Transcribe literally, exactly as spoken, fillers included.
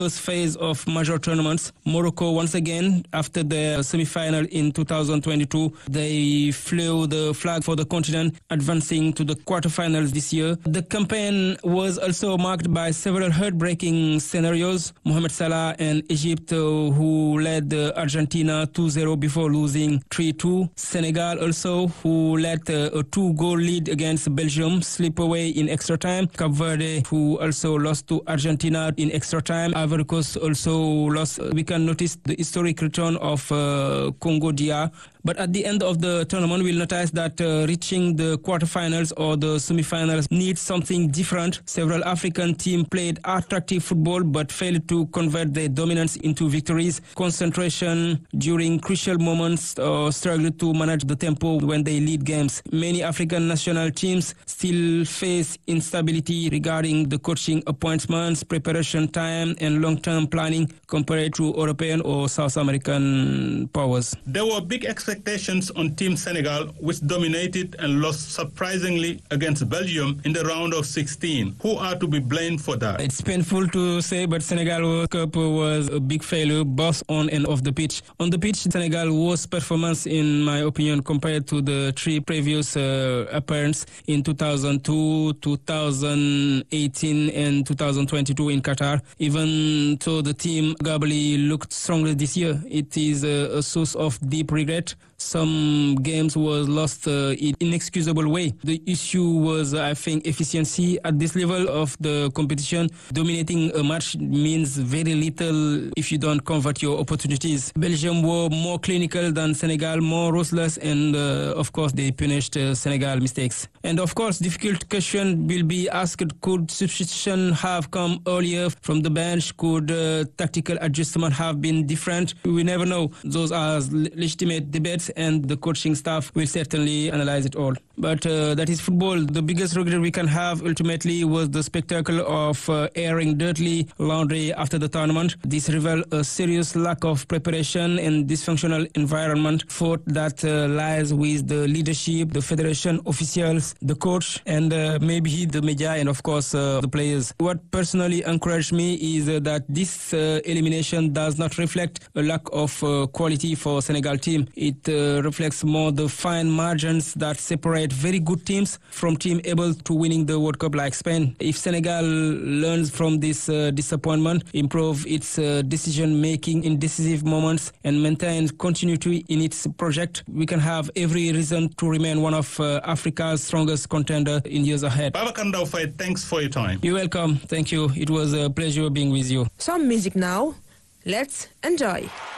first phase of major tournaments. Morocco, once again, after the semi-final in two thousand twenty-two, they flew the flag for the continent, advancing to the quarterfinals this year. The campaign was also marked by several heartbreaking scenarios. Mohamed Salah and Egypt, uh, who led uh, Argentina two zero before losing three two. Senegal also, who led uh, a two-goal lead against Belgium, slip away in extra time. Cape Verde, who also lost to Argentina in extra time. Ivory Coast also lost. We can notice the historic return of uh, Congo D R. But at the end of the tournament, we'll notice that uh, reaching the quarterfinals or the semifinals needs something different. Several African teams played attractive football but failed to convert their dominance into victories. Concentration during crucial moments or struggled to manage the tempo when they lead games. Many African national teams still face instability regarding the coaching appointments, preparation time, and long-term planning compared to European or South American powers. There were big expectations on Team Senegal, which dominated and lost surprisingly against Belgium in the round of sixteen. Who are to be blamed for that? It's painful to say, but Senegal World Cup was a big failure, both on and off the pitch. On the pitch, Senegal worst performance, in my opinion, compared to the three previous uh, appearances in two thousand two, two thousand eighteen, and two thousand twenty-two in Qatar. Even though the team globally looked stronger this year, it is a, a source of deep regret. Some games was lost uh, in inexcusable way. The issue was, I think, efficiency. At this level of the competition, dominating a match means very little if you don't convert your opportunities. Belgium were more clinical than Senegal, more ruthless, and uh, of course they punished uh, Senegal mistakes. And of course, difficult question will be asked: could substitution have come earlier from the bench? Could uh, tactical adjustment have been different? We never know. Those are legitimate debates, and the coaching staff will certainly analyze it all. But uh, that is football. The biggest regret we can have ultimately was the spectacle of uh, airing dirty laundry after the tournament. This revealed a serious lack of preparation and dysfunctional environment. Fault that uh, lies with the leadership, the federation officials, the coach, and uh, maybe the media, and of course uh, the players. What personally encouraged me is uh, that this uh, elimination does not reflect a lack of uh, quality for Senegal team. It uh, reflects more the fine margins that separate very good teams from teams able to winning the World Cup like Spain. If Senegal learns from this uh, disappointment, improve its uh, decision-making in decisive moments, and maintain continuity in its project, we can have every reason to remain one of uh, Africa's strongest contender in years ahead. Babacar Ndao Faye, thanks for your time. You're welcome. Thank you. It was a pleasure being with you. Some music now. Let's enjoy.